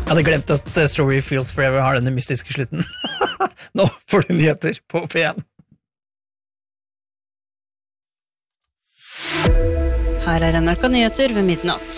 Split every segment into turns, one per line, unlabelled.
Jeg hadde glemt at Strawberry Fields Forever har denne mystiske slutten. Nå får du nyheter på P1.
Her NRK Nyheter ved midnatt.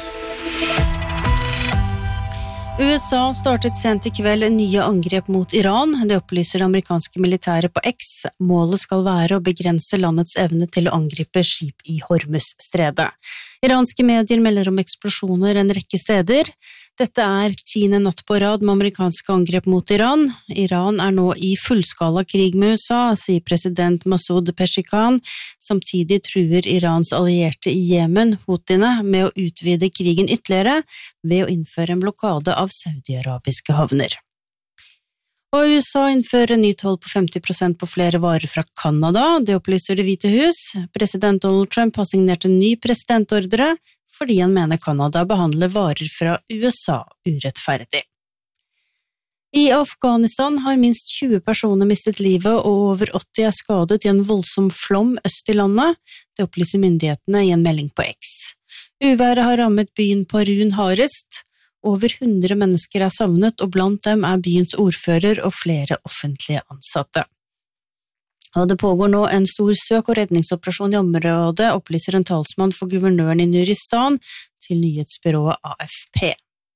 USA startet sent i kveld nye angrep mot Iran. Det opplyser det amerikanske militæret på X. Målet skal være å begrense landets evne til å angripe skip i Hormuz-stredet. Iranske medier melder om eksplosjoner en rekke steder. Dette 10. natt på rad med amerikanske angrep mot Iran. Iran nå i fullskala krig med USA, sier president Masoud Pezeshkian. Samtidig truer Irans allierte i Jemen, Houthine, med å utvide krigen ytterligere ved å innføre en blokade av saudi-arabiske havner. Og USA innfører en ny toll på 50% på flere varer fra Kanada. Det opplyser Det hvite hus. President Donald Trump har signert en ny presidentordre fordi han mener Kanada behandler varer fra USA urettferdig. I Afghanistan har minst 20 personer mistet livet og over 80 skadet i en voldsom flom øst i landet. Det opplyser myndighetene i en melding på X. Uværet har rammet byen Parun hardest. Over 100 mennesker savnet, og blant dem byens ordfører og flere offentlige ansatte. Og det pågår nå en stor søk- og redningsoperasjon i området, opplyser en talsmann for guvernøren i Nuristan til nyhetsbyrået AFP.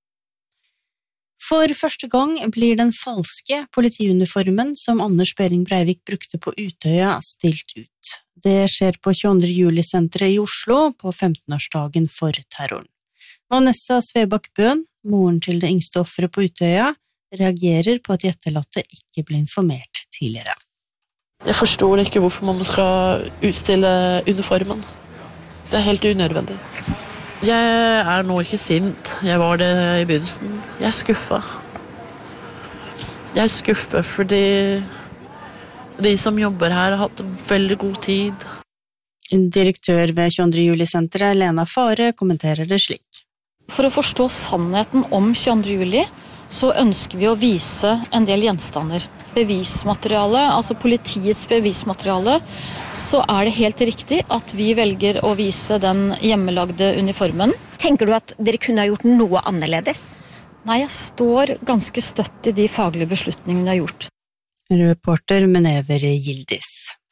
For første gang blir den falske politiuniformen som Anders Behring Breivik brukte på Utøya stilt ut. Det skjer på 22. juli-senteret i Oslo på 15-årsdagen for terroren. Vanessa Svebakk Bøhn, moren til det yngste offeret på Utøya, reagerer på at de etterlatte ikke ble informert tidligere.
Jeg forstår ikke hvorfor man skal utstille uniformen. Det helt unødvendig. Jeg nå ikke sint. Jeg var det i begynnelsen. Jeg skuffet. Jeg skuffet fordi de som jobber her har hatt veldig god tid.
Direktør ved 22. juli-senteret, Lena Fare, kommenterer det slik.
For å forstå sannheten om 22. juli, så ønsker vi å vise en del gjenstander. Bevismateriale, altså politiets bevismateriale, så det helt riktig at vi velger å vise den hjemmelagde uniformen.
Tenker du at dere kunne ha gjort noe annerledes?
Nei, jeg står ganske støtt i de faglige beslutningene jeg har gjort.
Reporter Menever Gildis.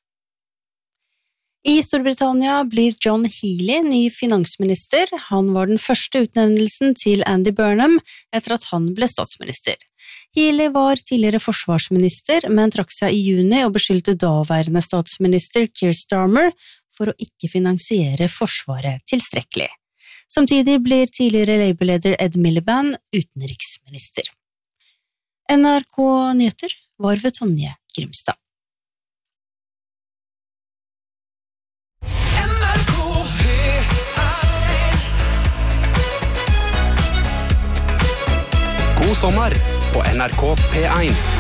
I Storbritannia blir John Healey ny finansminister. Han var den første utnevnelsen til Andy Burnham etter at han ble statsminister. Healey var tidligere forsvarsminister, men trakk seg i juni og beskyldte daværende statsminister Keir Starmer for å ikke finansiere forsvaret tilstrekkelig. Samtidig blir tidligere Labour-leder Ed Miliband utenriksminister. NRK Nyheter var ved Tonje Grimstad.
God sommer på NRK P1.